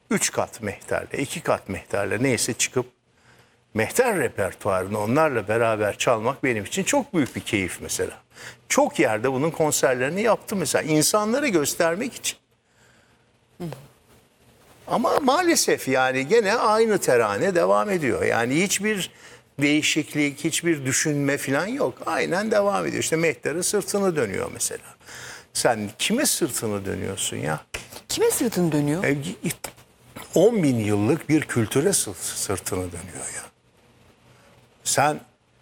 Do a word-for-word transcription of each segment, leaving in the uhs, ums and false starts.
üç kat mehterle, iki kat mehterle neyse çıkıp mehter repertuarını onlarla beraber çalmak benim için çok büyük bir keyif mesela. Çok yerde bunun konserlerini yaptım mesela insanlara göstermek için. Ama maalesef yani gene aynı terane devam ediyor. Yani hiçbir değişiklik, hiçbir düşünme falan yok. Aynen devam ediyor. İşte mehtere sırtını dönüyor mesela. Sen kime sırtını dönüyorsun ya? Kime sırtını dönüyor? E, on bin yıllık bir kültüre sırtını dönüyor ya. Sen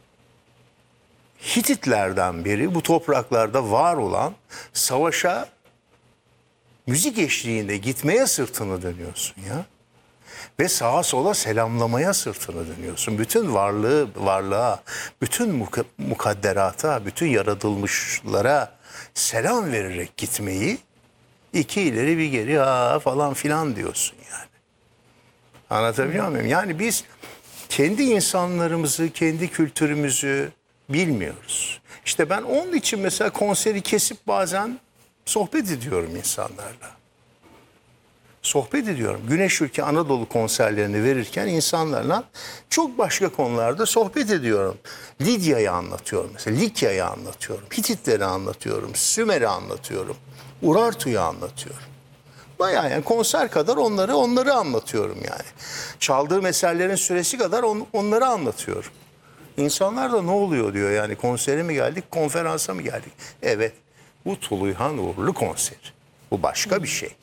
Hititlerden beri bu topraklarda var olan savaşa müzik eşliğinde gitmeye sırtını dönüyorsun ya. Ve sağa sola selamlamaya sırtını dönüyorsun. Bütün varlığı, varlığa, bütün mukadderata, bütün yaratılmışlara selam vererek gitmeyi iki ileri bir geri ha falan filan diyorsun yani. Anlatabiliyor muyum? Yani biz kendi insanlarımızı, kendi kültürümüzü bilmiyoruz. İşte ben onun için mesela konseri kesip bazen sohbet ediyorum insanlarla. Sohbet ediyorum. Güneş Ülke Anadolu konserlerini verirken insanlarla çok başka konularda sohbet ediyorum. Lidya'yı anlatıyorum mesela, Likya'yı anlatıyorum, Hititleri anlatıyorum, Sümer'i anlatıyorum, Urartu'yu anlatıyorum. Bayağı yani konser kadar onları onları anlatıyorum yani. Çaldığım eserlerin süresi kadar on, onları anlatıyorum. İnsanlar da ne oluyor diyor yani konsere mi geldik, konferansa mı geldik? Evet, bu Tuluyhan Uğurlu konseri. Bu başka bir şey.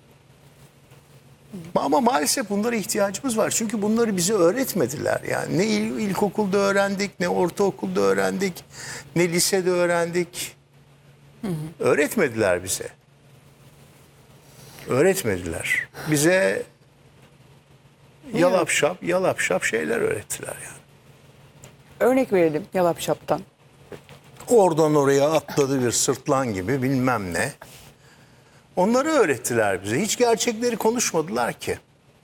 Ama maalesef bunlara ihtiyacımız var. Çünkü bunları bize öğretmediler. Yani ne il, ilkokulda öğrendik, ne ortaokulda öğrendik, ne lisede öğrendik. Hı hı. Öğretmediler bize. Öğretmediler. Bize yalap şap, yalap şap şeyler öğrettiler yani. Örnek verelim yalap şaptan. Oradan oraya atladı bir sırtlan gibi bilmem ne. Onları öğrettiler bize. Hiç gerçekleri konuşmadılar ki.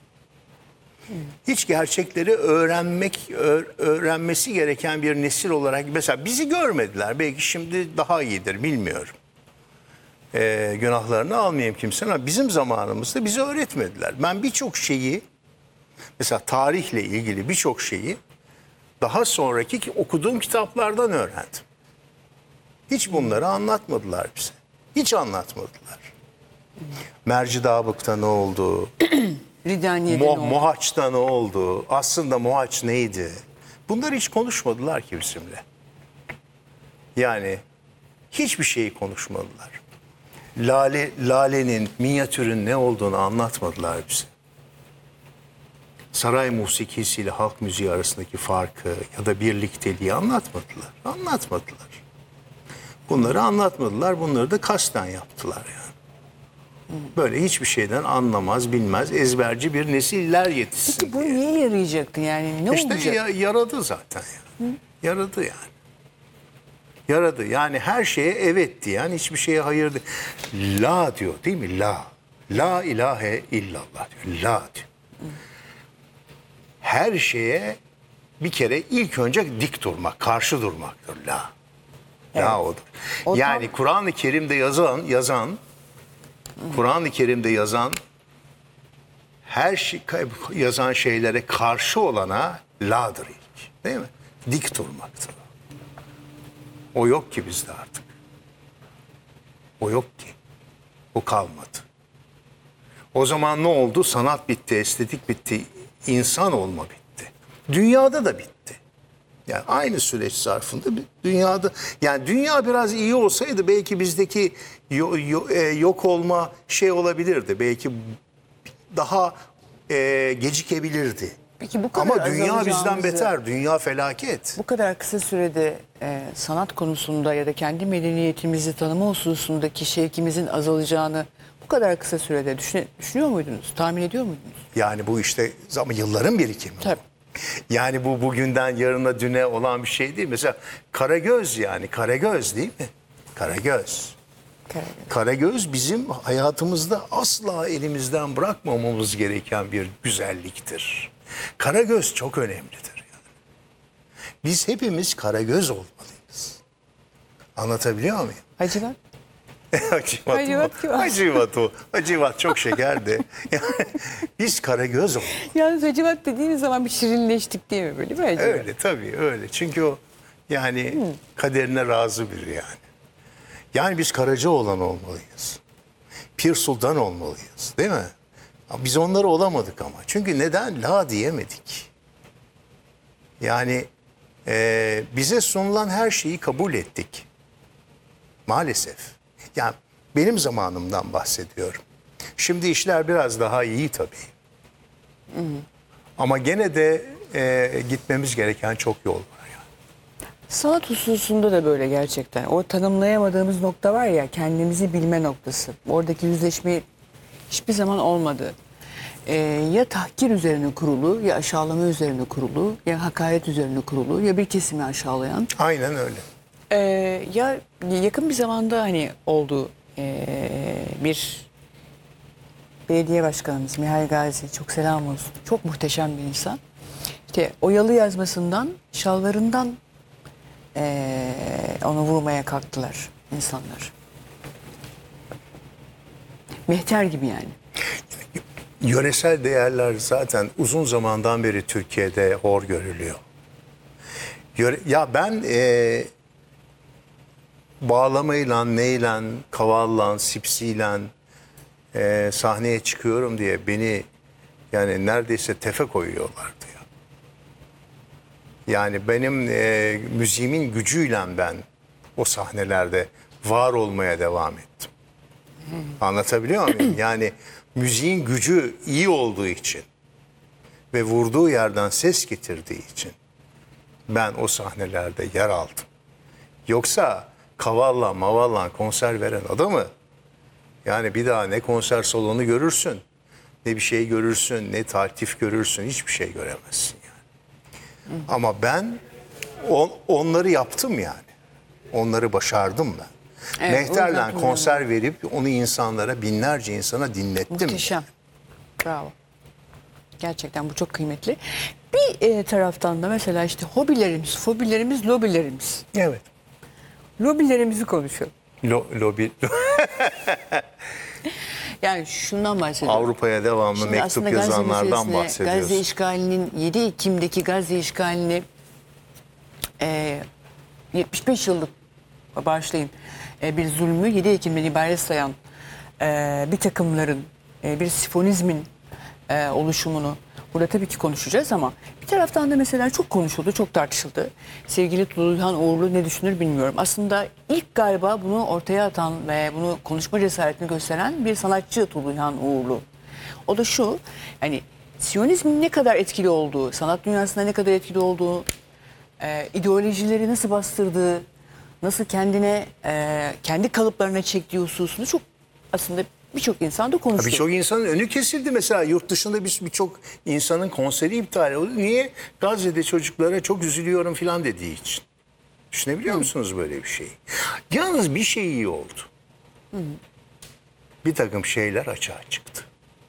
Hiç gerçekleri öğrenmek, öğrenmesi gereken bir nesil olarak mesela bizi görmediler. Belki şimdi daha iyidir bilmiyorum. Ee, günahlarını almayayım kimsenin ama bizim zamanımızda bize öğretmediler. Ben birçok şeyi mesela tarihle ilgili birçok şeyi daha sonraki okuduğum kitaplardan öğrendim. Hiç bunları anlatmadılar bize. Hiç anlatmadılar. Mercidabık'ta ne oldu? Ridaniye'de Mo ne oldu? Mohaç'ta ne oldu? Aslında Mohaç neydi? Bunları hiç konuşmadılar ki bizimle. Yani hiçbir şeyi konuşmadılar. Lale, Lale'nin, minyatürün ne olduğunu anlatmadılar bize. Saray musikisiyle halk müziği arasındaki farkı ya da birlikteliği anlatmadılar. Anlatmadılar. Bunları anlatmadılar. Bunları da kasten yaptılar yani. Böyle hiçbir şeyden anlamaz, bilmez, ezberci bir nesiller yetişsin. Peki bu diye. niye yarayacaktı yani? Ne İşte olacak? ya, yaradı zaten yani. Yaradı yani. Yaradı. Yani her şeye evet diyen, hiçbir şeye hayır diyor. La diyor değil mi? La. La ilahe illallah diyor. La diyor. Her şeye bir kere ilk önce dik durmak, karşı durmaktır la. Evet. La odur. O yani tam... Kur'an-ı Kerim'de yazan, yazan, Kur'an-ı Kerim'de yazan her şey, yazan şeylere karşı olana la'dır ilk. Değil mi? Dik durmaktır. O yok ki bizde artık. O yok ki. O kalmadı. O zaman ne oldu? Sanat bitti, estetik bitti, insan olma bitti. Dünyada da bitti. Yani aynı süreç zarfında dünyada, yani dünya biraz iyi olsaydı belki bizdeki yo, yo, e, yok olma şey olabilirdi. Belki daha e, gecikebilirdi. Peki bu kadar ama dünya bizden azalacağımızı- beter. Dünya felaket. Bu kadar kısa sürede e, sanat konusunda ya da kendi medeniyetimizi tanıma hususundaki şevkimizin azalacağını bu kadar kısa sürede düşüne- düşünüyor muydunuz? Tahmin ediyor muydunuz? Yani bu işte ama yılların birikimi. Tabii. Yani bu bugünden yarına düne olan bir şey değil. Mesela Karagöz yani Karagöz değil mi? Karagöz. Karagöz. Karagöz bizim hayatımızda asla elimizden bırakmamamız gereken bir güzelliktir. Karagöz çok önemlidir. Yani. Biz hepimiz karagöz olmalıyız. Anlatabiliyor muyum? Hacılar? Hacivat mı? Hacivat kim? Hacivat o. Hacivat çok şekerdi. Yani biz Karagöz olduk. Yalnız Hacivat dediğiniz zaman bir şirinleştik değil mi böyle? Bence Öyle tabii öyle. Çünkü o yani kaderine razı biri yani. Yani biz Karacaoğlan olmalıyız. Pir Sultan olmalıyız değil mi? Biz onları olamadık ama. Çünkü neden? La diyemedik. Yani e, bize sunulan her şeyi kabul ettik. Maalesef. Yani benim zamanımdan bahsediyorum. Şimdi işler biraz daha iyi tabii. Hı hı. Ama gene de e, gitmemiz gereken çok yol var. Sanat hususunda da böyle gerçekten. O tanımlayamadığımız nokta var ya, kendimizi bilme noktası. Oradaki yüzleşme hiçbir zaman olmadı. Ee, ya tahkir üzerine kurulu, ya aşağılama üzerine kurulu, ya hakaret üzerine kurulu, ya bir kesimi aşağılayan. Aynen öyle. Ee, ya yakın bir zamanda hani oldu ee, bir belediye başkanımız Mihail Gazi, çok selam olsun. Çok muhteşem bir insan. İşte o yalı yazmasından, şalvarından Ee, onu vurmaya kalktılar insanlar. Mehter gibi yani. Yöresel değerler zaten uzun zamandan beri Türkiye'de hor görülüyor. Yöre, ya ben e, bağlamayla, neyle, kavalla, sipsiyle e, sahneye çıkıyorum diye beni yani neredeyse tefe koyuyorlardı ya. Yani benim e, müziğimin gücüyle ben o sahnelerde var olmaya devam ettim. Anlatabiliyor muyum? Yani müziğin gücü iyi olduğu için ve vurduğu yerden ses getirdiği için ben o sahnelerde yer aldım. Yoksa kavalla mavalla konser veren adamı yani bir daha ne konser salonu görürsün, ne bir şey görürsün, ne taltif görürsün, hiçbir şey göremezsin yani. Hı. Ama ben on, onları yaptım yani. Onları başardım ben. Evet, Mehter'le konser verip onu insanlara, binlerce insana dinlettim. Muhteşem. Bravo. Gerçekten bu çok kıymetli. Bir e, taraftan da mesela işte hobilerimiz, fobilerimiz, lobilerimiz. Evet. Lobilerimizi konuşalım. Lo, lobi. Yani şundan bahsediyorum. Avrupa'ya devamlı Şimdi mektup yazanlardan bahsediyoruz. Gazze işgalinin, yedi Ekim'deki Gazze işgalini e, yetmiş beş yıllık bağışlayın e, bir zulmü yedi Ekim'den ibaret sayan e, bir takımların, e, bir sifonizmin e, oluşumunu burada tabii ki konuşacağız ama bir taraftan da mesela çok konuşuldu, çok tartışıldı. Sevgili Tuluhan Uğurlu ne düşünür bilmiyorum. Aslında ilk galiba bunu ortaya atan ve bunu konuşma cesaretini gösteren bir sanatçı Tuluhan Uğurlu. O da şu, yani Siyonizmin ne kadar etkili olduğu, sanat dünyasında ne kadar etkili olduğu, e, ideolojileri nasıl bastırdığı, nasıl kendine, e, kendi kalıplarına çektiği hususunu çok aslında birçok insan da konuşuyor. Birçok insanın önü kesildi mesela yurt dışında birçok insanın konseri iptal oldu. Niye? Gazze'de çocuklara çok üzülüyorum falan dediği için. Düşünebiliyor Hı. musunuz böyle bir şeyi? Yalnız bir şey iyi oldu. Hı. Bir takım şeyler açığa çıktı.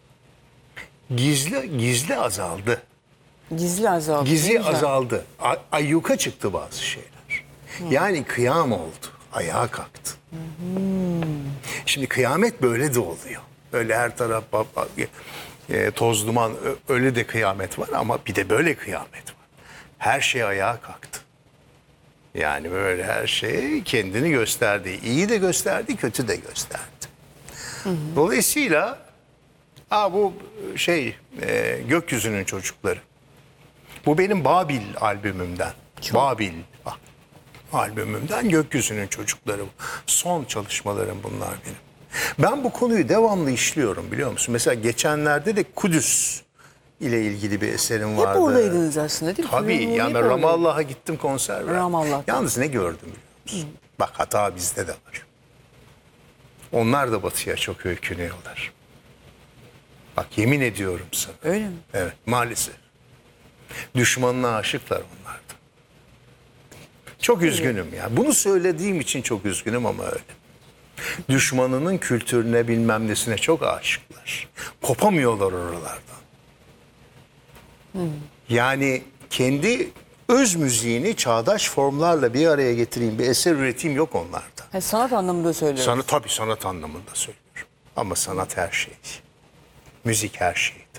Gizli gizli azaldı. Gizli azaldı. Gizli azaldı. Ay, ayyuka çıktı bazı şeyler. Hı. Yani kıyam oldu. Ayağa kalktı. Hmm. Şimdi kıyamet böyle de oluyor. Öyle her taraf e, toz duman, öyle de kıyamet var ama bir de böyle kıyamet var. Her şey ayağa kalktı. Yani böyle her şey kendini gösterdi. İyi de gösterdi, kötü de gösterdi. Hı hı. Dolayısıyla ha, bu şey e, Gökyüzünün Çocukları. Bu benim Babil albümümden. Çok. Babil albümümden Gökyüzünün Çocukları. Son çalışmalarım bunlar benim. Ben bu konuyu devamlı işliyorum biliyor musun? Mesela geçenlerde de Kudüs ile ilgili bir eserim vardı. Hep oradaydınız aslında değil mi? Tabii yani ben Ramallah'a gittim konser verdim. Ramallah'ta. Yalnız ne gördüm biliyor musun? Hı. Bak hata bizde de var. Onlar da batıya çok öykünüyorlar. Bak yemin ediyorum sana. Öyle mi? Evet maalesef. Düşmanına aşıklar onlar da. Çok üzgünüm ya. Bunu söylediğim için çok üzgünüm ama öyle. Düşmanının kültürüne bilmem nesine çok aşıklar. Kopamıyorlar oralardan. Hmm. Yani kendi öz müziğini çağdaş formlarla bir araya getireyim, bir eser üreteyim yok onlarda. Ha, sanat anlamında söylüyorum. Sanat tabii sanat anlamında söylüyorum. Ama sanat her şey. Müzik her şeydir.